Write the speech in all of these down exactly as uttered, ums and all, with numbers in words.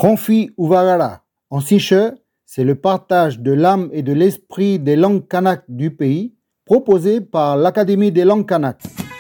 Ronfi Uvagara. En siche, c'est le partage de l'âme et de l'esprit des langues kanak du pays, proposé par l'Académie des langues kanak.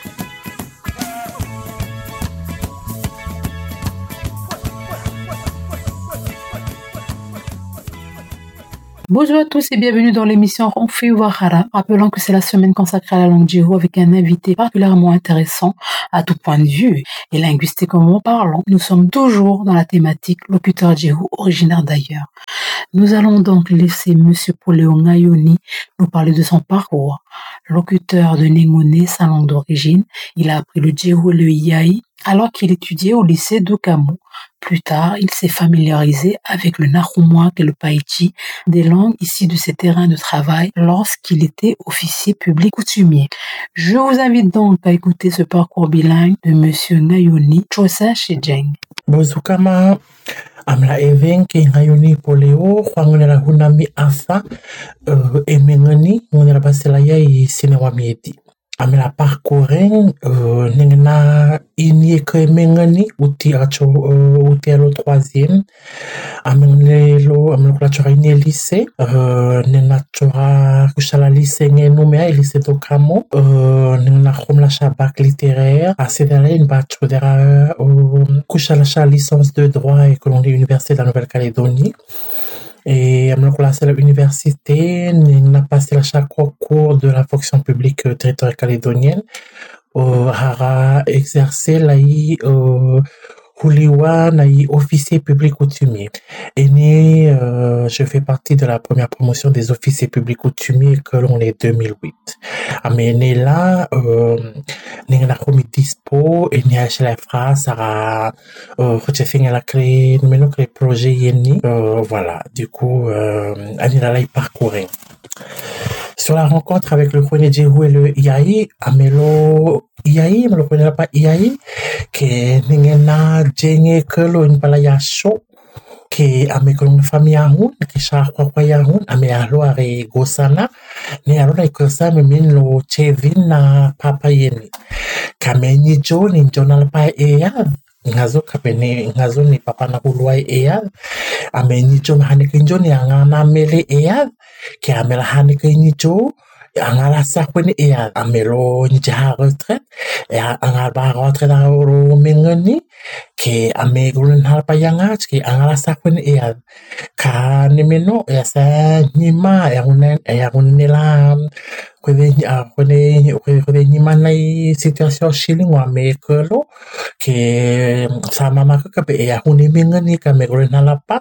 Bonjour à tous et bienvenue dans l'émission Ronfi Uvagara. Rappelant que c'est la semaine consacrée à la langue Djiru avec un invité particulièrement intéressant à tout point de vue et linguistiquement parlant. Nous sommes toujours dans la thématique locuteur Djiru originaire d'ailleurs. Nous allons donc laisser Monsieur Poléo Ngayoni nous parler de son parcours. Locuteur de Néngone, sa langue d'origine, il a appris le Djiru et le Iai alors qu'il étudiait au lycée d'Okamo. Plus tard, il s'est familiarisé avec le Nahumoak et le Païti, des langues issues de ses terrains de travail lorsqu'il était officier public coutumier. Je vous invite donc à écouter ce parcours bilingue de Monsieur Ngayoni Chosa Shejeng. Bozukama amla even ke Ngayoni Poléo khwangonela hunami afa uh, emengani ngonela basela yai sinewamieti. Amela parcourir euh, nengna ini ke mengani uti acho uh, uti alo troisième amenelo amelokula chora ini lycée euh, nengna chora kushala lycée ngenumea lycée d'Okamo euh, nengna khomla bac littéraire asedala in ba chodera euh, kushala cha licence de droit et colonie université de la Nouvelle-Calédonie. Et à l'université, on a passé chaque concours de la fonction publique territoriale calédonienne. On a exercé là, euh, Huliwa, officier public coutumier. Et né, euh, je fais partie de la première promotion des officiers publics coutumiers que l'on est deux mille huit. Mais né là, euh, n'est la commis dispo et n'est chez la phrase, ça a, euh, fait la créé, maintenant que les projets yéni, euh, voilà. Du coup, euh, on est là, il parcourir. Sur la rencontre avec le Kone Djiru et le Iai, Amelo Iai, me le connais pas Iai, que n'engena djenge que l'on ne parle pas chaud, que avec une famille à hun, que chaque fois qu'il y a hun, ame alo are gosana, ne alo na ikosa me min lo chevin na papa yeni, kame ni jo ni jo na pa eya. Ngazo kapene ngazo ni papa na kulwa eya ame ni jo mahane kinjo ni angana mele eya ke amela hane kinjo angala sa kwene eya amelo ni ja retraite e angala ba retraite da ro mengani ke ame gulun halpa yanga ke angala sa kwene eya ka ne meno ya sa nima ya unen ya unela kwene a kwene kwene nima na situation shilling wa me kelo ke sa mama ka pe ya huni mengani ka me gulun halapa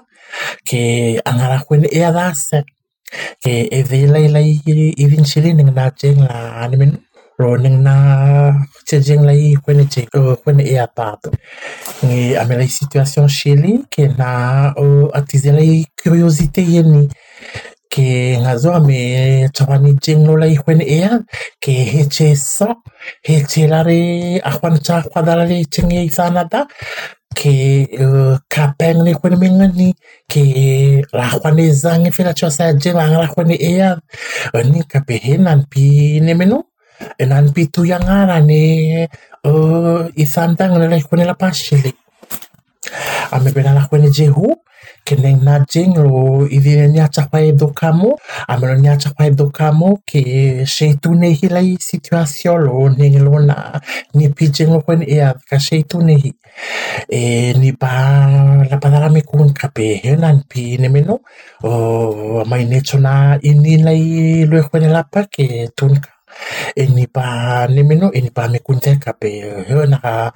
ke angala kwene eya da se ke evela ila even chili ning na jeng la animen ro ning na jeng la i kwene je kwene e apato ni amela situation chili ke na atizela i curiosité yeni ke ngazo ame chawani jeng no la i kwene e ke heche sa heche la re akwan cha kwadala le chengi sanada ke uh, kapeng ni kwene mengani ke la kwane zange fela chosa jema la kwane eya ni kapehenan pi ne meno enan pi tu yangara ne uh, isantang ne la kwane la pashili ame bena la kwane jehu ke neng na jeng lo idine nya chapa edokamo ame lo nya chapa edokamo ke sheitune hilai situation lo neng lo na ni pi jeng lo kwane eya ka sheitune hi e ni ba la padala me kun kape henan pi ne meno o mai ne chona ini lai lo kwane la pa ke tunka e ni ba ne meno e ni ba me kun te kape hena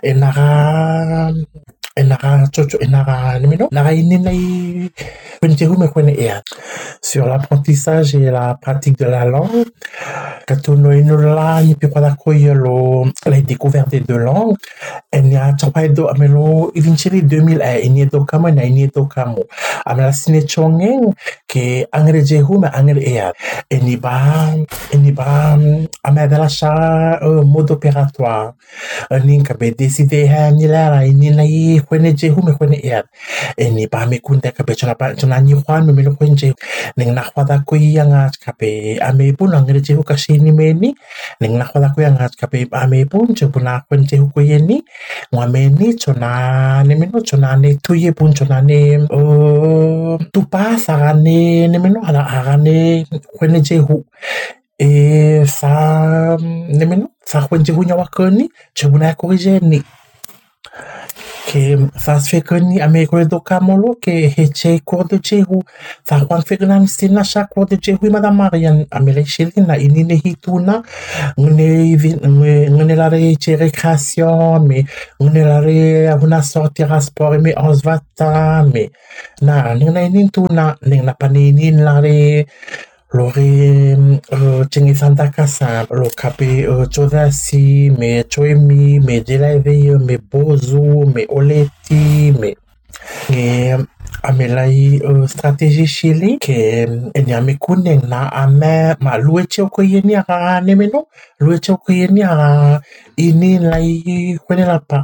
ena enara chocho enara nemeno nara inenai pentehu me kwene ea sur l'apprentissage et la pratique de la langue katono inola ni pikwada koyelo la découverte des deux langues enya chapaido amelo eventually deux mille e enya dokamo na enya dokamo amela sine chongeng ke angre jehu me angre ea eni ba eni ba amela cha mode opératoire ninka be décider ha ni la eni lai kwene jehu me kwene ea eni ba me kunta ka be chona pa chona tunani Juan me melo kwenje ning na khwada ko yanga kape ame pun angre je ka shini meni ning na khwada ko yanga kape ame pun je puna kwenje ko yeni wa meni chona ne meno chona ne tuye pun chona ne o tu pasa ne ne meno ala agane kwenje hu e sa ne meno sa kwenje hu nyawa koni je puna ko ni que faz fekani ame ko do kamolo que heche ko do chehu fa kwan fekana sina sha ko do chehu madam Marian amele shilina inine hituna ngune ngune la re che récréation mais ngune la re una sortir à sport mais on se va ta mais na ngina inintuna ngina panini la re lore chingi santa casa lo kape chodasi me choemi me delave me bozu me oleti me e amelai stratégie chili que eni ame kuneng na ame ma lueche ko yeni ara ne meno lueche ko yeni ara ini lai kwenela pa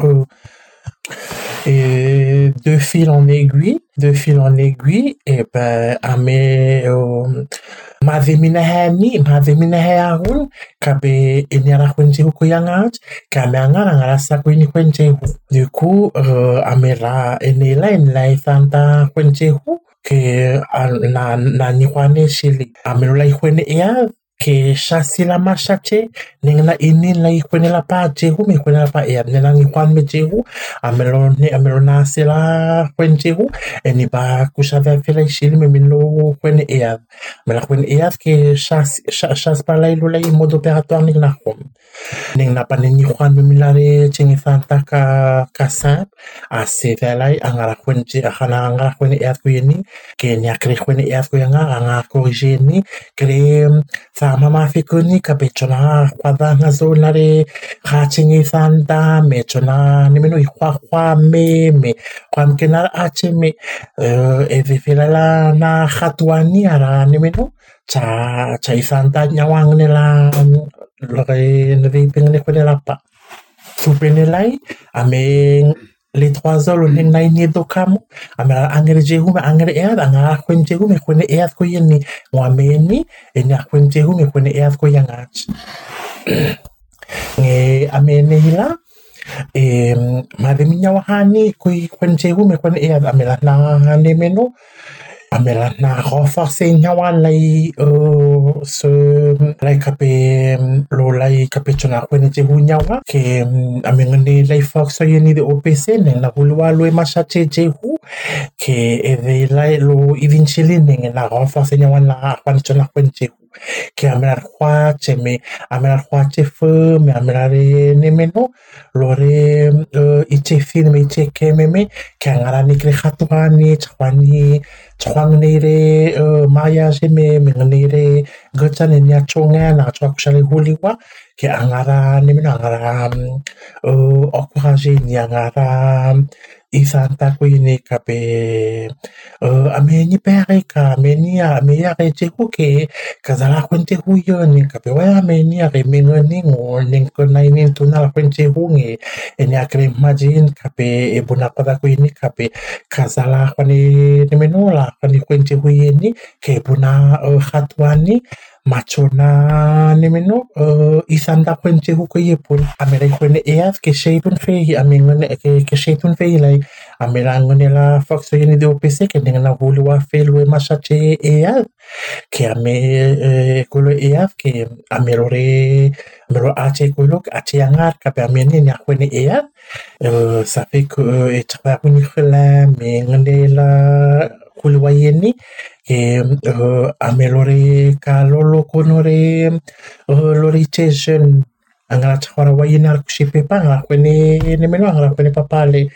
et de fil en aiguille, de fil en aiguille, et ben, ame, euh, ma vemina hani, ma vemina haun, kabe enyara kwenje huko yangat, kame angara ngara sa kwenye kwenje hu. Du coup, euh, ame la enela enela ithanta kwenje hu, ke na na nikwane shili. Ame la ikwene ea, que chassi la machache nengna ini la ikwene la pa jehu me kwene la pa e nena ni kwan me jehu amelone amelona sela kwen jehu eni ba kusha ve fela shili me mino kwene e me la kwene e que chassi chassi pa la ilo la mode opératoire nengna kom nengna pa ni kwan me milare chingi fanta ka ka simple a se vela angara kwen je khana angara kwene e ko yeni que ni akre kwene e ko yanga anga corriger ni crée sa mama fikuni kapechona kwada ngazo nare khachingi santa mechona nimeno ikwa kwa me me kwa mkena ache me e vifela la na khatwani ara nimeno cha cha isanta nyawang nela lore nvi pingene kwenela pa supenelai ame les trois heures le nai ni do kamu amara angere jehu me angere e anga kwenje hu me kwene e ko yeni ngwameni enya kwenje hu me kwene e ko yangach nge amene hila e made minya wahani ko kwenje hu me kwene e amela na ne meno amela na renforcer nyawan lai uh, se lai kape lo lai kape chona kwene je hu nyawa ke amengene lai fox yeni de O P C ne la hulwa lo machache je hu ke eve lai lo eventually ne la renforcer nyawan la kwene chona kwene je hu ke amela kwa cheme amela kwa che fe me amela re ne meno lore uh, iche film iche kememe ke ngara ni kre khatwani chwani chwangnere uh, maya jeme mengnere gachane nya chonga na chwakushale huliwa ke angara ne meno angara uh, encourager ni angara isanta ko yene kape uh, ameni pere ka ameni ameni arete ko ke kazala kwente hu yoni kape wa ameni are mengoni ngo nenko na ini tuna la kwente hu nge eni akre imagine kape e bona pada ko yene kape kazala kwani nemeno la kwani kwente hu yeni ke bona uh, khatwani machona nemeno uh, isanda kwente hu ko yepun amere kwene eaf ke sheitun fe amengone ke ke sheitun fe lai amera ngone la fox yeni de O P C ke ngena vulwa fe lo machache eaf ke ame ko lo eaf ke amelore mero ache ko lo ache yangar ka permeni nya kwene eaf ça fait que et tra kuni khla me ngone la kulwa yeni e uh, amelore ka lolo konore uh, lori jeune angara chara wayina kushipe pa ngara kwene ne meno ngara kwene papale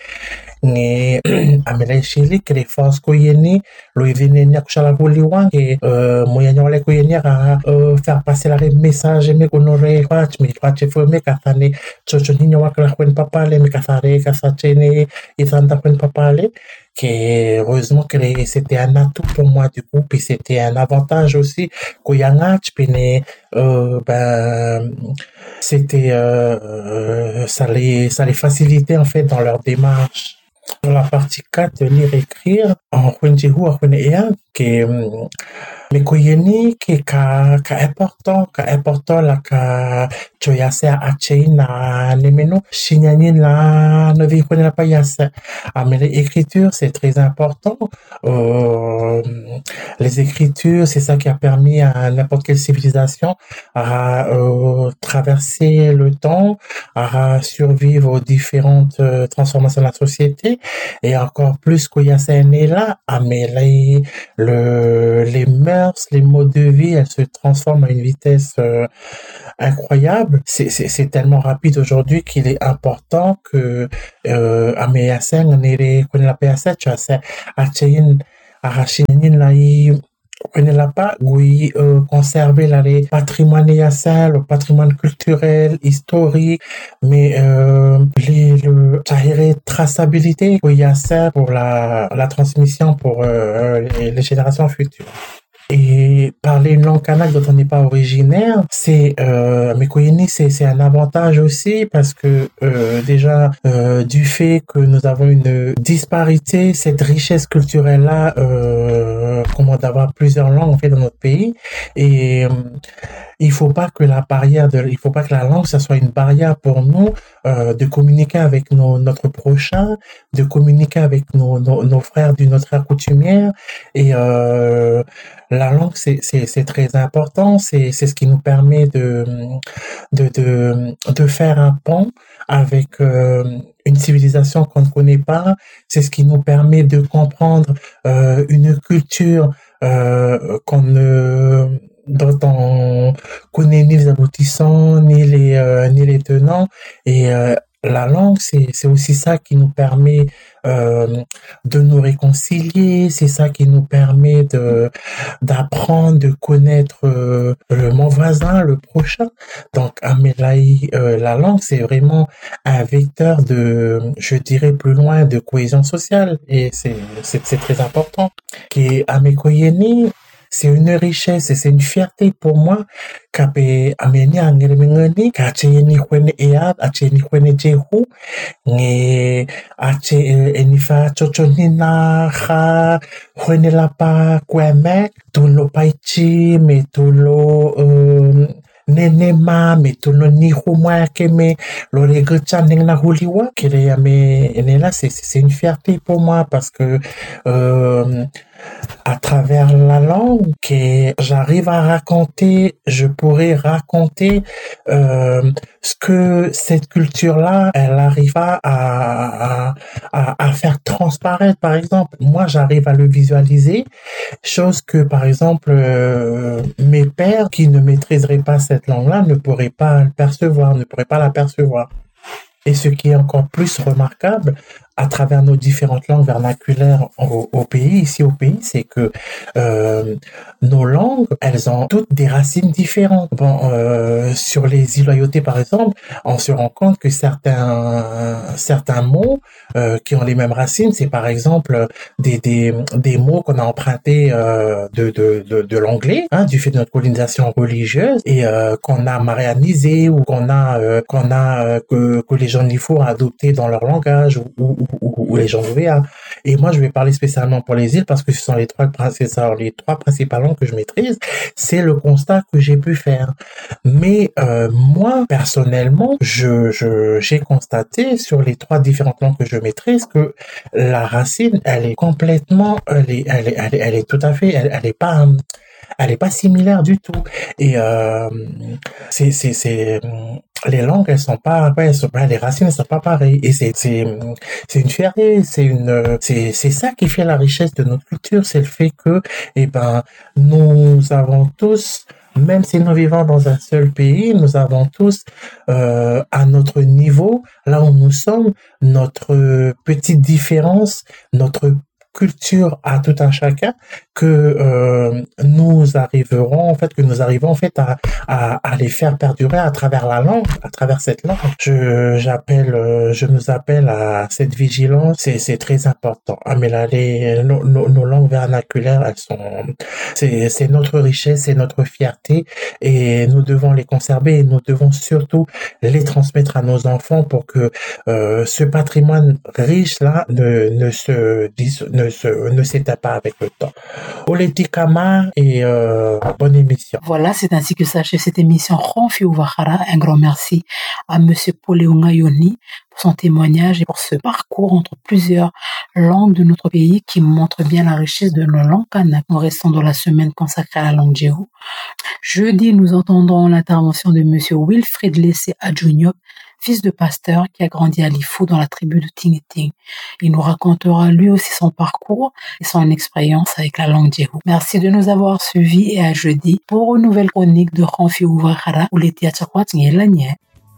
nge amela shili kre force ko yeni lo ivine nya kushala huli wange uh, moya nyole ko yeni ga uh, faire passer la message me konore kwach me kwach fo me kathane chocho ninyo wakala kwene papale me kathare kasachene isanda kwene papale que heureusement que c'était un atout pour moi du coup puis c'était un avantage aussi koyangach pene euh, ben c'était euh, ça les ça les facilitait en fait dans leur démarche Dans la partie quatre, lire-écrire, en Wenjihu, en Wenea, qui me koyeni ki ka ka important ka important la ka choyase ache na nemeno shinyani la ne vi connaît pas yase. Ah, mais l'écriture c'est très important. Euh, les écritures c'est ça qui a permis à n'importe quelle civilisation à euh, traverser le temps, à survivre aux différentes euh, transformations de la société et encore plus koyase est là. Ah, mais les le les mœurs, les modes de vie, elles se transforment à une vitesse euh, incroyable. C'est, c'est, c'est tellement rapide aujourd'hui qu'il est important que euh, à Meyasen, on est qu'on la P S sept, tu sais, à Tchayin, à Rachinin, là, on est là pas, oui, euh, conserver là, les patrimoines yassins, le patrimoine culturel, historique, mais euh, les, le, la traçabilité pour yassin, pour la, la transmission pour euh, les, les générations futures. Et parler une langue kanak dont on n'est pas originaire, c'est euh, mais koyeni, c'est c'est un avantage aussi parce que euh, déjà euh, du fait que nous avons une disparité, cette richesse culturelle là, euh, comment d'avoir plusieurs langues en fait dans notre pays et euh, il faut pas que la barrière de, il faut pas que la langue ça soit une barrière pour nous euh, de communiquer avec nos, notre prochain, de communiquer avec nos nos, nos frères d'une autre ère coutumière et euh, la langue, c'est, c'est, c'est très important. C'est, c'est ce qui nous permet de, de, de, de faire un pont avec euh, une civilisation qu'on ne connaît pas. C'est ce qui nous permet de comprendre euh, une culture euh, qu'on ne, dont on connaît ni les aboutissants, ni les, euh, ni les tenants. Et euh, la langue, c'est, c'est aussi ça qui nous permet euh, de nous réconcilier, c'est ça qui nous permet de d'apprendre, de connaître euh, le mon voisin, le prochain. Donc, Amelaï, euh, la langue, c'est vraiment un vecteur de, je dirais plus loin, de cohésion sociale et c'est c'est, c'est très important. Qui Amekoyeni, c'est une richesse et c'est une fierté pour moi kape ameni angermengeni kacheni kwene ead acheni kwene jehu nge ache enifa chochonina kha kwene lapa kweme tulo paichi me tulo um, nenema me tulo ni humwa keme lore gchaneng na huliwa kire ame enela c'est c'est une fierté pour moi parce que euh, à travers la langue que j'arrive à raconter, je pourrais raconter euh, ce que cette culture-là, elle arrive à, à, à, à faire transparaître. Par exemple, moi, j'arrive à le visualiser, chose que, par exemple, euh, mes pères qui ne maîtriseraient pas cette langue-là ne pourraient pas le percevoir, ne pourraient pas l'apercevoir. Et ce qui est encore plus remarquable, à travers nos différentes langues vernaculaires au, au pays, ici au pays, c'est que euh, nos langues, elles ont toutes des racines différentes. Bon, euh, sur les îles Loyauté, par exemple, on se rend compte que certains certains mots euh, qui ont les mêmes racines, c'est par exemple des des des mots qu'on a empruntés euh, de de de, de l'anglais, hein, du fait de notre colonisation religieuse et euh, qu'on a marianisé ou qu'on a euh, qu'on a euh, que que les gens Nifo ont adopté dans leur langage ou, ou ou, ou les gens de V A. Et moi, je vais parler spécialement pour les îles parce que ce sont les trois, c'est ça, les trois principales langues que je maîtrise. C'est le constat que j'ai pu faire. Mais euh, moi, personnellement, je, je, j'ai constaté sur les trois différentes langues que je maîtrise que la racine, elle est complètement, elle est, elle est, elle est, elle est tout à fait, elle, elle est pas, elle est pas similaire du tout. Et euh, c'est, c'est, c'est les langues, elles sont pas, ouais, elles sont pas, les racines, elles sont pas pareilles. Et c'est, c'est, c'est une fierté, c'est une, c'est, c'est ça qui fait la richesse de notre culture, c'est le fait que, eh ben, nous avons tous, même si nous vivons dans un seul pays, nous avons tous, euh, à notre niveau, là où nous sommes, notre petite différence, notre culture à tout un chacun que euh, nous arriverons en fait que nous arrivons en fait à, à, à les faire perdurer à travers la langue, à travers cette langue. Je j'appelle, euh, je nous appelle à cette vigilance. C'est c'est très important. Ah mais là les nos, nos, nos langues vernaculaires, elles sont c'est c'est notre richesse, c'est notre fierté et nous devons les conserver et nous devons surtout les transmettre à nos enfants pour que euh, ce patrimoine riche là ne ne se ne se ne s'éteint pas avec le temps. Oletikama et euh, bonne émission. Voilà, c'est ainsi que s'achève cette émission Ronfi Ouahara. Un grand merci à Monsieur Poléonga Yoni pour son témoignage et pour ce parcours entre plusieurs langues de notre pays qui montre bien la richesse de nos langues kanak. Nous restons dans la semaine consacrée à la langue Djéhou. Jeudi, nous entendrons l'intervention de Monsieur Wilfried Lessé Adjuniop, fils de pasteur qui a grandi à Lifou dans la tribu de Tingiting. Il nous racontera lui aussi son parcours et son expérience avec la langue Djéhou. Merci de nous avoir suivis et à jeudi pour une nouvelle chronique de Ronfi Ouahara ou les Tiachakwat Ngélanier.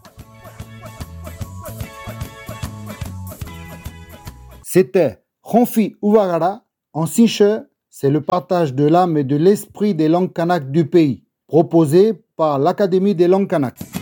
C'était Ronfi Ouahara. En Sinche, c'est le partage de l'âme et de l'esprit des langues kanak du pays, proposé par l'Académie des langues kanak.